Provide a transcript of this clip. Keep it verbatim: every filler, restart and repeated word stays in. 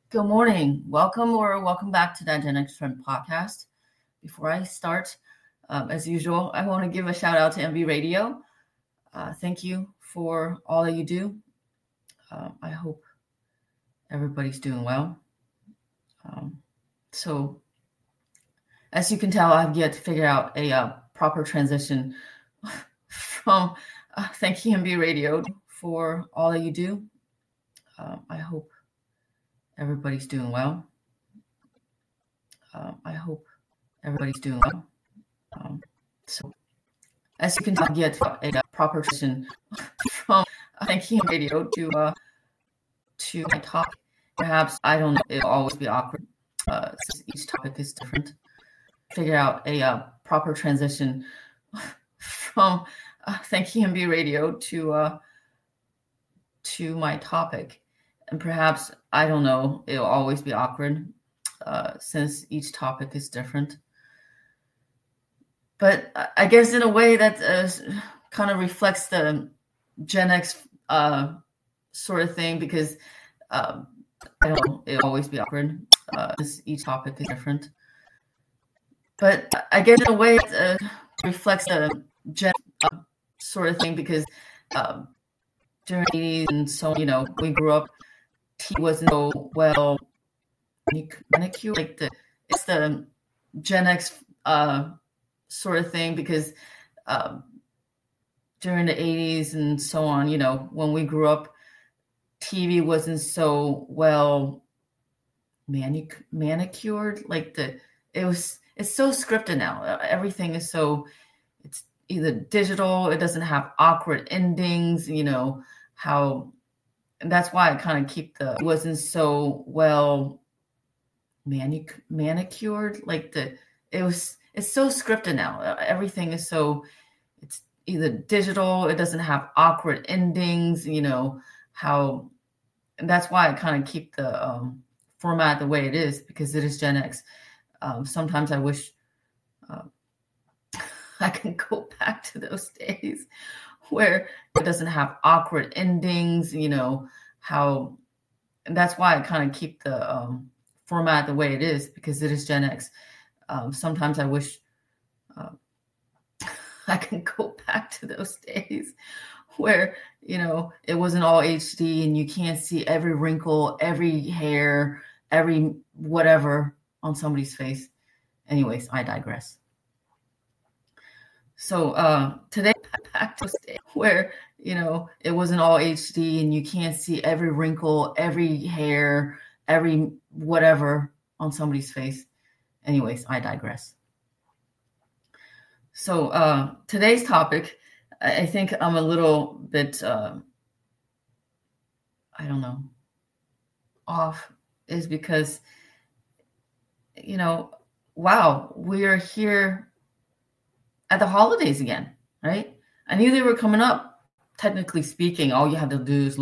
Good morning. Welcome or welcome back to that Gen X Trend podcast. Before I start, um, as usual, I want to give a shout out to M B Radio. Uh, thank you for all that you do. Uh, I hope everybody's doing well. Um, so, as you can tell, I've yet to figure out a uh, proper transition from uh, thank you M B Radio for all that you do. Uh, I hope everybody's doing well. Uh, I hope everybody's doing well. Um, so, as you can tell, get a proper transition from thank you radio to uh, to my topic. Perhaps I don't know; it'll always be awkward. Uh, since each topic is different. Figure out a uh, proper transition from uh, thank you M B radio to uh, to my topic, and perhaps I don't know; it'll always be awkward uh, since each topic is different. But I guess in a way that uh, kind of reflects the Gen X uh, sort of thing, because um, I don't know, it'll always be awkward. Uh, each topic is different. But I guess in a way that uh, reflects the Gen X uh, sort of thing, because um, during the eighties and so, you know, we grew up, T wasn't so well manicured. Like the, it's the Gen X uh, sort of thing, because um, during the eighties and so on, you know, when we grew up, T V wasn't so well manic- manicured. Like the, it was, it's so scripted now. Everything is so, it's either digital, it doesn't have awkward endings, you know, how, and that's why I kind of keep the, it wasn't so well manic- manicured. Like the, it was, it's so scripted now. Everything is so, it's either digital, it doesn't have awkward endings, you know, how, and that's why I kind of keep the um, format the way it is, because it is Gen X. Um, sometimes I wish uh, I can go back to those days where it doesn't have awkward endings, you know, how, and that's why I kind of keep the um, format the way it is, because it is Gen X. Um, sometimes I wish uh, I can go back to those days where, you know, it wasn't all H D and you can't see every wrinkle, every hair, every whatever on somebody's face. Anyways, I digress. So uh, today, back to state where, you know, it wasn't all H D and you can't see every wrinkle, every hair, every whatever on somebody's face. Anyways, I digress. So uh, today's topic, I think I'm a little bit, uh, I don't know, off, is because, you know, wow, we are here at the holidays again, right? I knew they were coming up. Technically speaking, all you have to do is look